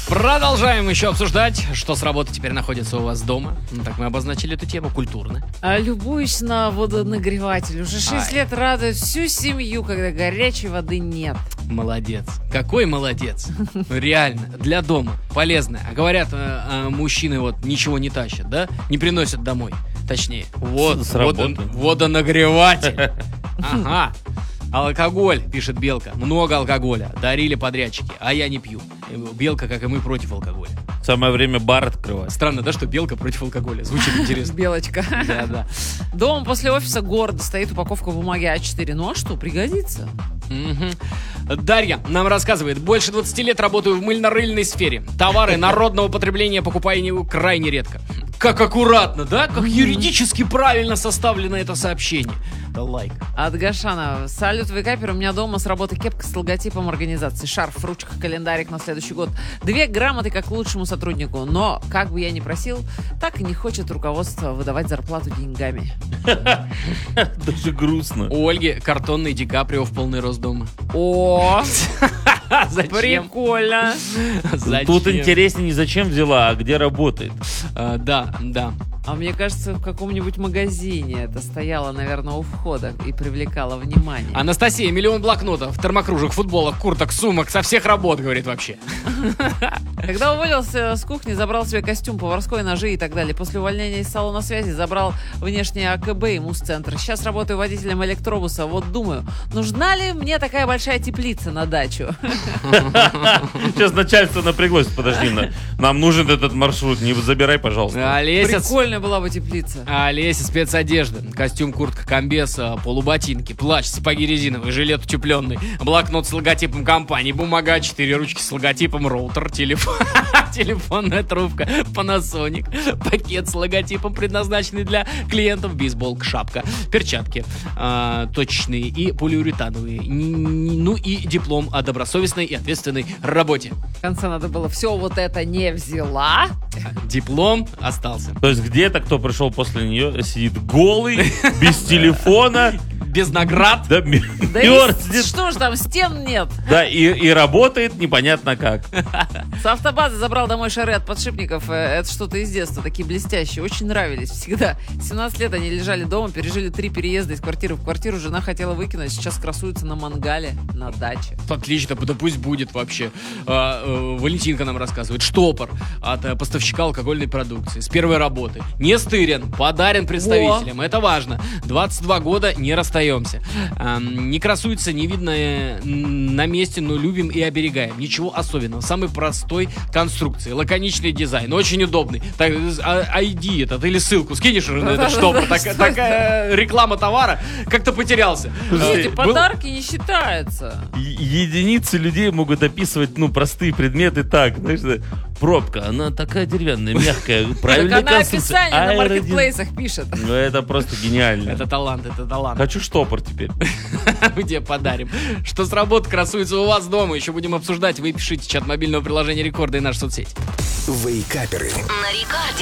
Продолжаем еще обсуждать, что с работы теперь находится у вас дома. Ну, так мы обозначили эту тему культурно. Любуюсь на водонагреватель. Уже 6 лет радует всю семью, когда горячей воды нет. Молодец. Какой молодец. Реально, для дома полезно. А говорят, мужчины вот ничего не тащат, да? Не приносят домой. Точнее, вот водонагреватель. Ага. Алкоголь, пишет Белка. Много алкоголя. Дарили подрядчики, а я не пью. Белка, как и мы, против алкоголя. Самое время бар открывать. Странно, да, что Белка против алкоголя? Звучит интересно. Белочка. Да. Дома после офиса гордо стоит упаковка бумаги А4. Ну а что, пригодится? Дарья нам рассказывает: больше 20 лет работаю в мыльно-рыльной сфере. Товары народного потребления покупаю крайне редко. Как аккуратно, да? Как юридически правильно составлено это сообщение. Да лайк. От Гашана. Салют, вейкапер. У меня дома с работы кепка с логотипом организации. Шарф, ручка, календарик на следующий год. 2 грамоты как лучшему сотруднику. Но, как бы я ни просил, так и не хочет руководство выдавать зарплату деньгами. Даже грустно. У Ольги картонный Ди Каприо в полный рост дома. О, Зачем? прикольно. Тут интереснее не зачем взяла, а где работает. Да. А мне кажется, в каком-нибудь магазине это стояло, наверное, у входа и привлекало внимание. Анастасия: 1 миллион блокнотов, термокружек, футболок, курток, сумок, со всех работ, говорит, вообще. Когда уволился с кухни, забрал себе костюм, поварской, ножи и так далее. После увольнения из салона связи забрал внешнее АКБ и муз-центр. Сейчас работаю водителем электробуса. Вот думаю, нужна ли мне такая большая теплица на дачу? Сейчас начальство напряглось. Подожди, нам нужен этот маршрут. Не забирай, пожалуйста. Прикольная была бы теплица. Олеся: спецодежда, костюм, куртка, комбес, полуботинки, плащ, сапоги резиновые, жилет утепленный, блокнот с логотипом компании, бумага, 4 ручки с логотипом, роутер, телефонная трубка, Panasonic, пакет с логотипом, предназначенный для клиентов, бейсболка, шапка, перчатки точечные и полиуретановые, ну и диплом о добросовестной и ответственной работе. В конце надо было: все вот это не взяла. Диплом остался. То есть где-то, кто пришел после нее, сидит голый, без телефона. Без наград. Да, что ж там, стен нет. Да, и работает непонятно как. С автобазы забрал домой шары от подшипников. Это что-то из детства, такие блестящие. Очень нравились всегда. 17 лет они лежали дома, пережили 3 переезда из квартиры в квартиру. Жена хотела выкинуть, сейчас красуются на мангале на даче. Отлично, да пусть будет вообще. Валентинка нам рассказывает: штопор от поставщика алкогольной продукции с первой работы. Не стырен, подарен представителям. Это важно. 22 года, не расстаемся. Не красуется, не видно на месте, но любим и оберегаем. Ничего особенного. Самой простой конструкции. Лаконичный дизайн. Очень удобный. Так, ID этот или ссылку скинешь уже на этот штопор. Такая реклама товара. Как-то потерялся. Эти подарки не считаются. Единицы людей могут описывать, простые предметы так. Знаешь, пробка, она такая деревянная, мягкая, правильная конструкция. Она описание на маркетплейсах пишет. Ну это просто гениально. Это талант. Хочу штопор теперь. Где подарим. Что с работы красуется у вас дома, еще будем обсуждать. Вы пишите чат мобильного приложения Рекорда и нашу соцсеть. Вейкаперы. На Рекорде.